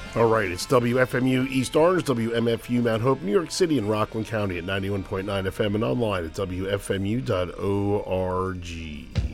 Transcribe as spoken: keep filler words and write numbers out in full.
All right, it's W F M U East Orange, W M F U Mount Hope, New York City, and Rockland County at ninety-one point nine F M and online at W F M U dot org.